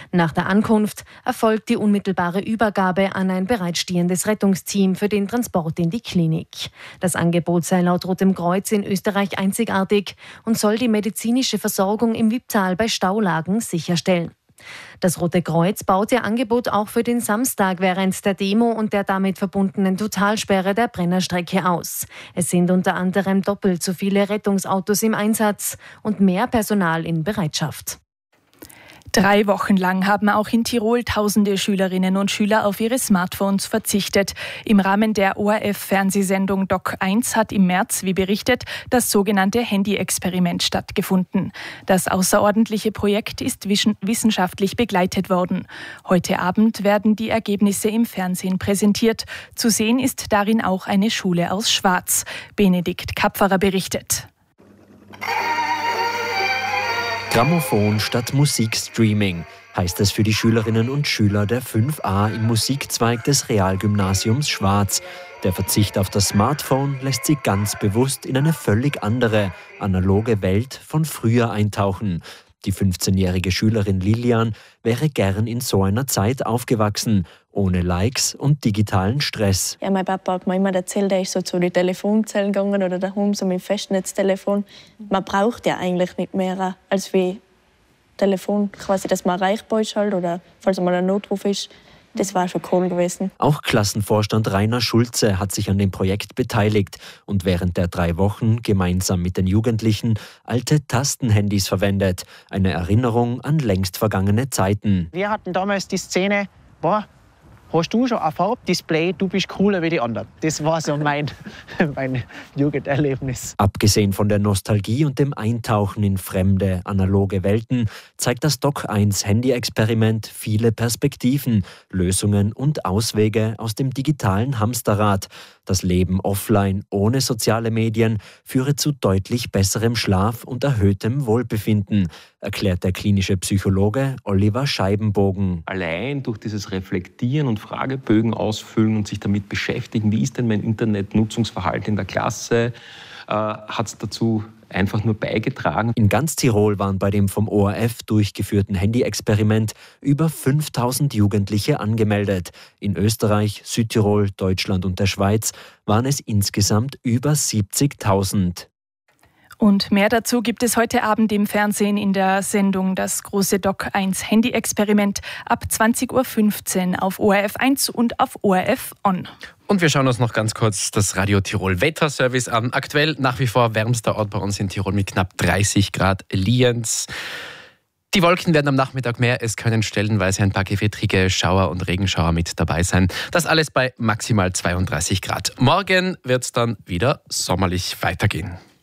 Nach der Ankunft erfolgt die unmittelbare Übergabe an ein bereitstehendes Rettungsteam für den Transport in die Klinik. Das Angebot sei laut Rotem Kreuz in Österreich einzigartig und soll die medizinische Versorgung im Wipptal bei Staulagen sicherstellen. Das Rote Kreuz baut ihr Angebot auch für den Samstag während der Demo und der damit verbundenen Totalsperre der Brennerstrecke aus. Es sind unter anderem doppelt so viele Rettungsautos im Einsatz und mehr Personal in Bereitschaft. 3 Wochen lang haben auch in Tirol tausende Schülerinnen und Schüler auf ihre Smartphones verzichtet. Im Rahmen der ORF-Fernsehsendung Doc 1 hat im März, wie berichtet, das sogenannte Handy-Experiment stattgefunden. Das außerordentliche Projekt ist wissenschaftlich begleitet worden. Heute Abend werden die Ergebnisse im Fernsehen präsentiert. Zu sehen ist darin auch eine Schule aus Schwaz. Benedikt Kapferer berichtet. Grammophon statt Musikstreaming heißt es für die Schülerinnen und Schüler der 5a im Musikzweig des Realgymnasiums Schwaz. Der Verzicht auf das Smartphone lässt sie ganz bewusst in eine völlig andere, analoge Welt von früher eintauchen. Die 15-jährige Schülerin Lilian wäre gern in so einer Zeit aufgewachsen, ohne Likes und digitalen Stress. Ja, mein Papa hat mir immer erzählt, er ist so zu den Telefonzellen gegangen oder daheim so mit dem Festnetztelefon. Man braucht ja eigentlich nicht mehr als wie Telefon, quasi, dass man erreichbar ist halt, oder falls mal ein Notruf ist. Das war schon cool gewesen. Auch Klassenvorstand Rainer Schulze hat sich an dem Projekt beteiligt und während der 3 Wochen gemeinsam mit den Jugendlichen alte Tastenhandys verwendet. Eine Erinnerung an längst vergangene Zeiten. Wir hatten damals die Szene, hast du schon ein Farbdisplay, du bist cooler wie die anderen. Das war so mein Jugenderlebnis. Abgesehen von der Nostalgie und dem Eintauchen in fremde, analoge Welten, zeigt das Doc 1 Handy-Experiment viele Perspektiven, Lösungen und Auswege aus dem digitalen Hamsterrad. Das Leben offline ohne soziale Medien führe zu deutlich besserem Schlaf und erhöhtem Wohlbefinden, erklärt der klinische Psychologe Oliver Scheibenbogen. Allein durch dieses Reflektieren und Fragebögen ausfüllen und sich damit beschäftigen, wie ist denn mein Internetnutzungsverhalten in der Klasse, hat es dazu einfach nur beigetragen. In ganz Tirol waren bei dem vom ORF durchgeführten Handy-Experiment über 5000 Jugendliche angemeldet. In Österreich, Südtirol, Deutschland und der Schweiz waren es insgesamt über 70.000. Und mehr dazu gibt es heute Abend im Fernsehen in der Sendung Das große Doc 1 Handy-Experiment ab 20.15 Uhr auf ORF 1 und auf ORF On. Und wir schauen uns noch ganz kurz das Radio Tirol Wetterservice an. Aktuell nach wie vor wärmster Ort bei uns in Tirol mit knapp 30 Grad Lienz. Die Wolken werden am Nachmittag mehr. Es können stellenweise ein paar gewittrige Schauer und Regenschauer mit dabei sein. Das alles bei maximal 32 Grad. Morgen wird es dann wieder sommerlich weitergehen.